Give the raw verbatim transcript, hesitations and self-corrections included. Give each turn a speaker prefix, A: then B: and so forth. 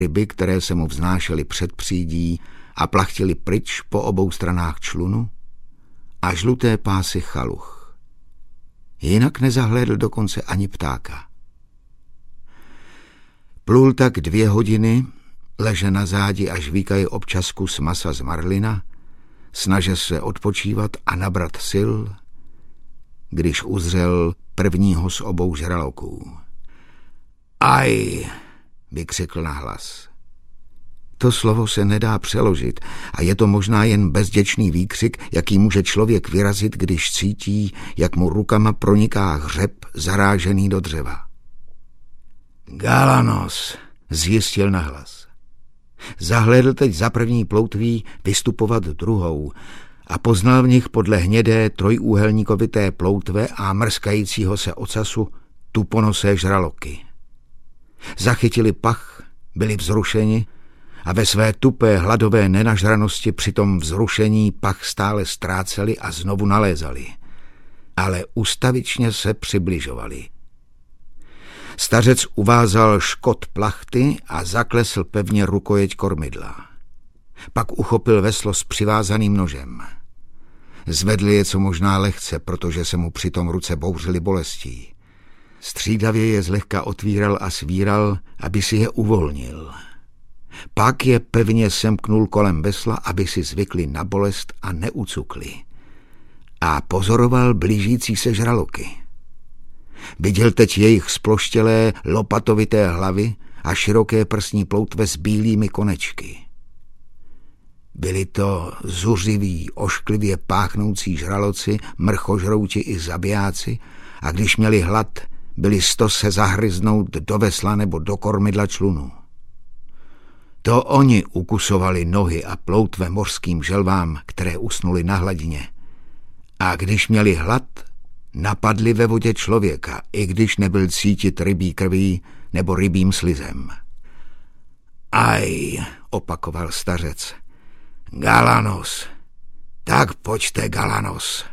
A: ryby, které se mu vznášely před přídí a plachtily pryč po obou stranách člunu, a žluté pásy chaluch. Jinak nezahlédl dokonce ani ptáka. Plul tak dvě hodiny, leže na zádi a žvíkaje občas kus masa z marlina, snaže se odpočívat a nabrat sil, když uzřel prvního z obou žraloků. Aj, vykřikl nahlas. To slovo se nedá přeložit a je to možná jen bezděčný výkřik, jaký může člověk vyrazit, když cítí, jak mu rukama proniká hřeb zarážený do dřeva. Galanos, zjistil nahlas. Zahlédl teď za první ploutví vystupovat druhou a poznal v nich podle hnědé trojúhelníkovité ploutve a mrskajícího se ocasu tuponosé žraloky. Zachytili pach, byli vzrušeni a ve své tupé hladové nenažranosti při tom vzrušení pach stále ztráceli a znovu nalézali, ale ustavičně se přibližovali. Stařec uvázal škot plachty a zaklesl pevně rukojeť kormidla. Pak uchopil veslo s přivázaným nožem. Zvedl je co možná lehce, protože se mu přitom ruce bouřily bolestí. Střídavě je zlehka otvíral a svíral, aby si je uvolnil. Pak je pevně semknul kolem vesla, aby si zvykli na bolest a neucukli. A pozoroval blížící se žraloky. Viděl teď jejich sploštělé lopatovité hlavy a široké prsní ploutve s bílými konečky. Byli to zuřiví, ošklivě páchnoucí žraloci, mrchožrouti i zabijáci, a když měli hlad, byli sto se zahryznout do vesla nebo do kormidla člunu. To oni ukusovali nohy a ploutve mořským želvám, které usnuly na hladině. A když měli hlad, napadli ve vodě člověka, i když nebyl cítit rybí krví nebo rybím slizem. Aj, opakoval stařec. Galanos, tak pojďte, Galanos.